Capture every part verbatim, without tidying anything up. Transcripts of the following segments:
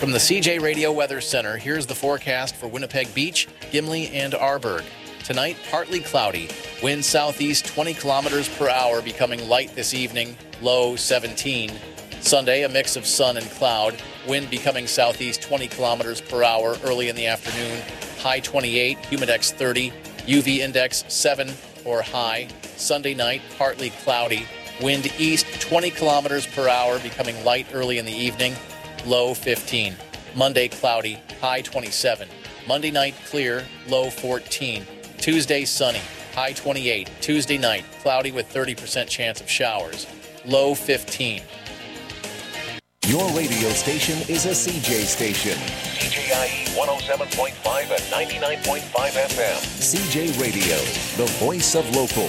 From the C J Radio Weather Center, here's the forecast for Winnipeg Beach, Gimli, and Arborg. Tonight, partly cloudy. Wind southeast twenty kilometers per hour, becoming light this evening, low seventeen. Sunday, a mix of sun and cloud. Wind becoming southeast twenty kilometers per hour early in the afternoon, high twenty-eight, humidex thirty, U V index seven or high. Sunday night, partly cloudy. Wind east twenty kilometers per hour, becoming light early in the evening, low fifteen. Monday, cloudy, high twenty-seven. Monday night, clear, low fourteen. Tuesday, sunny, high twenty-eight. Tuesday night, cloudy with thirty percent chance of showers, low fifteen. Your radio station is a C J station. C J I E one oh seven point five and ninety-nine point five F M. C J Radio, the voice of local.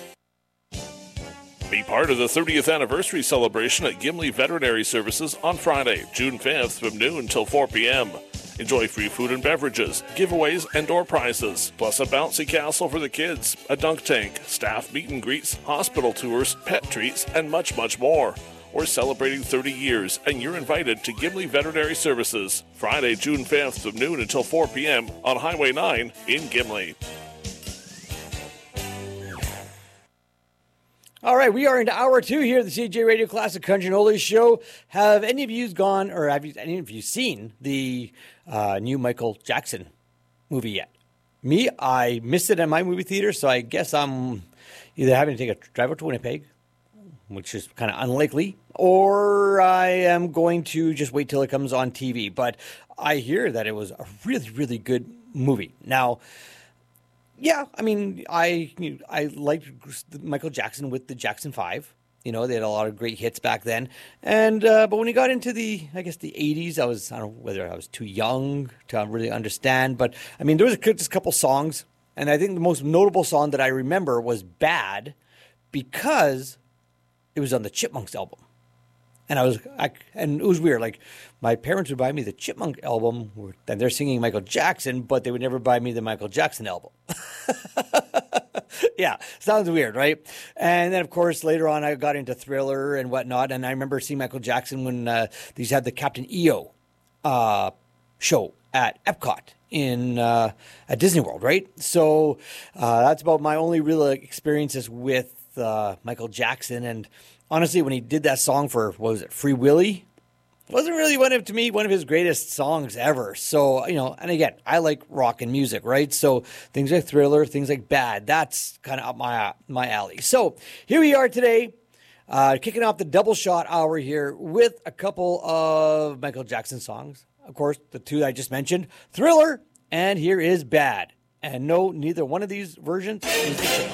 Be part of the thirtieth anniversary celebration at Gimli Veterinary Services on Friday, June fifth from noon till four p.m. Enjoy free food and beverages, giveaways, and door prizes, plus a bouncy castle for the kids, a dunk tank, staff meet and greets, hospital tours, pet treats, and much, much more. We're celebrating thirty years, and you're invited to Gimli Veterinary Services, Friday, June fifth from noon until four p.m. on Highway nine in Gimli. All right, we are into hour two here at the C J Radio Classic Country and Oldies Show. Have any of you gone, or have you, any of you seen the uh, new Michael Jackson movie yet? Me, I missed it in my movie theater, so I guess I'm either having to take a drive up to Winnipeg, which is kind of unlikely, or I am going to just wait till it comes on T V. But I hear that it was a really, really good movie. Now, yeah, I mean, I I liked Michael Jackson with the Jackson five. You know, they had a lot of great hits back then. And uh, but when he got into the, I guess, the eighties, I was, I don't know whether I was too young to really understand. But, I mean, there was a, just a couple songs. And I think the most notable song that I remember was Bad, because it was on the Chipmunks album. And I was, I, and it was weird. Like, my parents would buy me the Chipmunk album, and they're singing Michael Jackson, but they would never buy me the Michael Jackson album. Yeah, sounds weird, right? And then, of course, later on, I got into Thriller and whatnot. And I remember seeing Michael Jackson when uh, these had the Captain E O uh, show at Epcot in uh, at Disney World, right? So uh, that's about my only real experiences with uh, Michael Jackson. And honestly, when he did that song for, what was it, Free Willy, wasn't really one of, to me, one of his greatest songs ever. So, you know, and again, I like rock and music, right? So things like Thriller, things like Bad, that's kind of up my, my alley. So here we are today, uh, kicking off the double shot hour here with a couple of Michael Jackson songs. Of course, the two I just mentioned, Thriller, and here is Bad. And no, neither one of these versions is the Chipmunks.